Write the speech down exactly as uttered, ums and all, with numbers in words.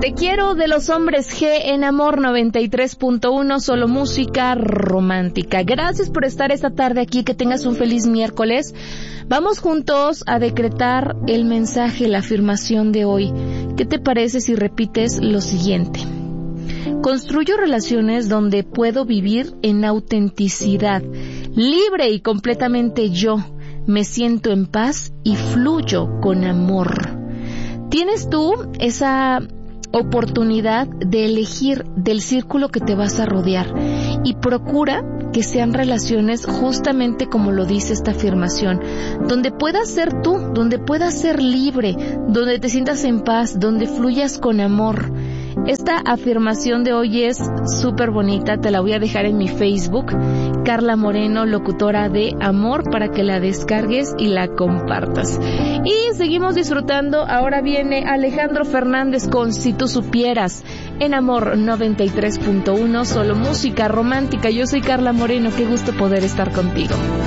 Te quiero de los hombres G en Amor noventa y tres punto uno, solo música romántica. Gracias por estar esta tarde aquí, que tengas un feliz miércoles. Vamos juntos a decretar el mensaje, la afirmación de hoy. ¿Qué te parece si repites lo siguiente? Construyo relaciones donde puedo vivir en autenticidad, libre y completamente yo. Me siento en paz y fluyo con amor. Tienes tú esa oportunidad de elegir del círculo que te vas a rodear y procura que sean relaciones justamente como lo dice esta afirmación, donde puedas ser tú, donde puedas ser libre, donde te sientas en paz, donde fluyas con amor. Esta afirmación de hoy es súper bonita, te la voy a dejar en mi Facebook, Carla Moreno, locutora de Amor, para que la descargues y la compartas. Y seguimos disfrutando, ahora viene Alejandro Fernández con Si tú supieras, en Amor noventa y tres punto uno, solo música romántica. Yo soy Carla Moreno, qué gusto poder estar contigo.